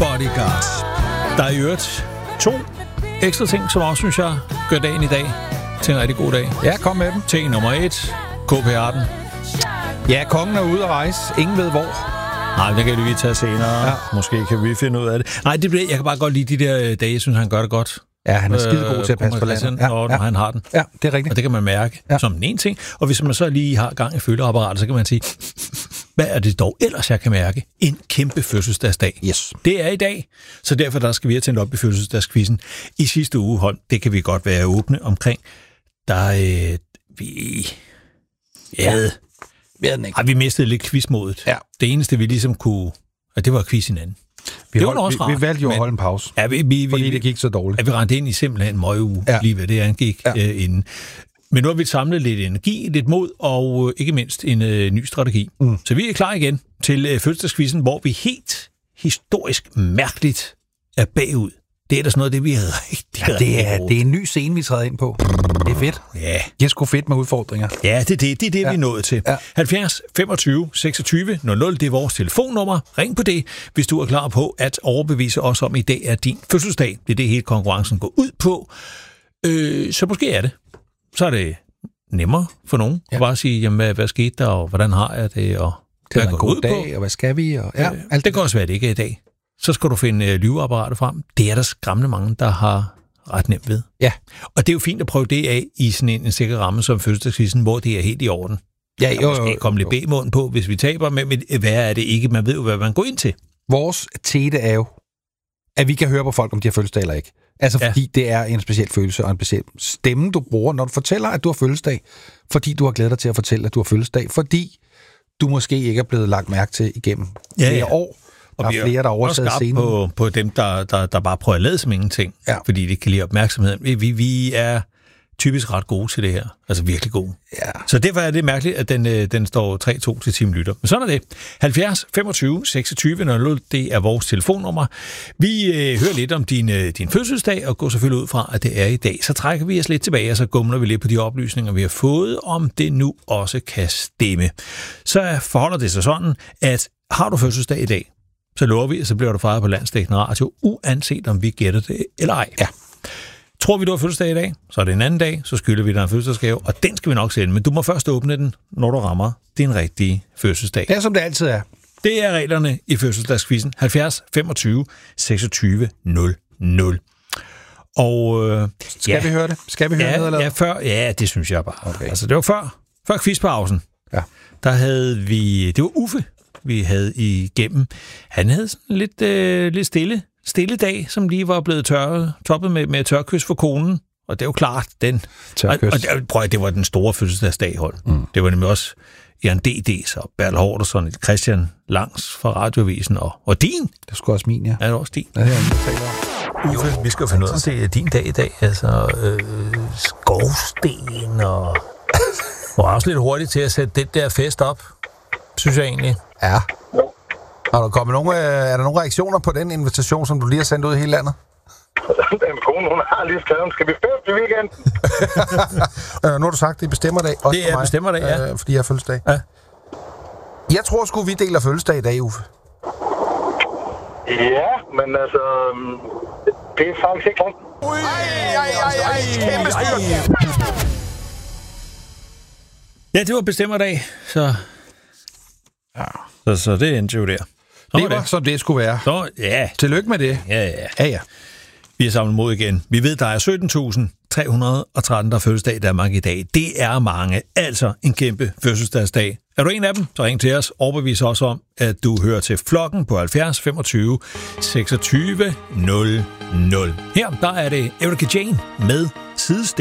Bodyguards. Der er i øvrigt 2 ekstra ting, som også, synes jeg, gør dagen i dag til en rigtig god dag. Ja, kom med dem. Ting nummer 1. KP18. Ja, kongen er ude at rejse. Ingen ved hvor. Nej, det kan vi tage senere. Ja. Måske kan vi finde ud af det. Nej, jeg kan bare godt lide de der dage. Jeg synes, han gør det godt. Ja, han er skidegod til at passe på landet. Når han har den. Ja, det er rigtigt. Og det kan man mærke som den ene ting. Og hvis man så lige har gang i føleapparatet, så kan man sige, hvad er det dog ellers, jeg kan mærke? En kæmpe fødselsdagsdag. Yes. Det er i dag, så derfor der skal vi have tændt op i fødselsdagskvizzen. I sidste uge, Holm, det kan vi godt være åbne omkring. Der vi mistede lidt quizmodet. Ja. Det eneste, vi ligesom kunne, og det var quiz hinanden. Vi valgte jo at holde en pause, fordi det gik så dårligt. Ja, vi rendte ind i simpelthen en møgeuge, lige hvad det angik inden. Men nu har vi samlet lidt energi, lidt mod og ikke mindst en ny strategi. Så vi er klar igen til fødselsdagsquizzen, hvor vi helt historisk mærkeligt er bagud. Det er da sådan noget, det vi havde rigtig det er en ny scene, vi træder ind på. Det er fedt. Ja. Det er sgu fedt med udfordringer. Ja, det er det, vi er nået til. Ja. 70 25 26 00, det er vores telefonnummer. Ring på det, hvis du er klar på at overbevise os om, at i dag er din fødselsdag. Det er det, hele konkurrencen går ud på. Så måske er det. Så er det nemmere for nogen at bare sige, jamen, hvad skete der, og hvordan har jeg det, og det er en god dag, og hvad skal vi? Og alt det kan også være, det ikke er i dag. Så skal du finde lyveapparatet frem. Det er der skræmmende mange, der har ret nemt ved. Ja. Og det er jo fint at prøve det af i sådan en sikker ramme som fødselsdagsquizzen, hvor det er helt i orden. Ja, jo. Måske komme lidt B-måden på, hvis vi taber, men hvad er det ikke? Man ved jo, hvad man går ind til. Vores tete er jo, at vi kan høre på folk, om de har fødselsdag eller ikke. Altså fordi det er en speciel følelse og en speciel stemme, du bruger, når du fortæller, at du har fødselsdag. Fordi du har glædet dig til at fortælle, at du har fødselsdag. Fordi du måske ikke er blevet lagt mærke til igennem flere år. Og der er flere, der overtaget scenen. På dem, der bare prøver at lade som ingenting, fordi de kan lide opmærksomheden. Vi er typisk ret gode til det her. Altså virkelig gode. Ja. Så derfor er det mærkeligt, at den står 3-2 til Team Lytter. Men sådan er det. 70 25 26 00, det er vores telefonnummer. Vi hører lidt om din fødselsdag, og går selvfølgelig ud fra, at det er i dag. Så trækker vi os lidt tilbage, og så gumler vi lidt på de oplysninger, vi har fået, om det nu også kan stemme. Så forholder det sig sådan, at har du fødselsdag i dag, så lover vi, at så bliver du fejret på landsdækkende radio, uanset om vi gætter det eller ej. Ja. Tror vi, du har fødselsdag i dag, så er det en anden dag, så skylder vi dig en fødselsdagsgave, og den skal vi nok sende. Men du må først åbne den, når du rammer din rigtige fødselsdag. Det er, som det altid er. Det er reglerne i fødselsdagsquizzen. 70 25 26 00. Og skal vi høre det? Skal vi høre noget? Eller? Det synes jeg bare. Okay. Altså, det var før quizpausen. Ja. Der havde vi, det var Uffe, vi havde igennem. Han havde sådan lidt stille dag, som lige var blevet toppet med tørkys for konen. Og det er jo klart, den... Tørkys. Og det var den store fødselsdagsdag, Hold. Det var nemlig også Jan D.D.'s og Bertel Horderson, Christian Langs fra Radioavisen og din. Det skulle også min, ja. Ja, det var også din. Ja, det er jeg taler om. Uffe, vi skal jo finde ud af, det er din dag i dag. Altså, skovsten og... Og også lidt hurtigt til at sætte den der fest op, synes jeg egentlig. Ja. Er der nogle reaktioner på den invitation, som du lige har sendt ud i hele landet? Den kone, hun har lige skrevet, skal vi feste til weekenden? Nu har du sagt, det er bestemmerdag. Også det er bestemmerdag, ja. Fordi jeg har fødselsdag. Ja. Jeg tror sgu, vi deler fødselsdag i dag, Uffe. Ja, men altså... Det er faktisk ikke langt. Kæmpe styr! Ja, det var bestemmerdag, så... Ja. Så det endte jo der. Det var, som det skulle være. Så, ja. Tillykke med det. Ja. Vi er samlet mod igen. Vi ved, der er 17.313, der fødselsdag i Danmark i dag. Det er mange. Altså en kæmpe fødselsdagsdag. Er du en af dem, så ring til os. Overbevis os om, at du hører til flokken på 70 25 26 00. Her, der er det Erika Jane med Sidestik.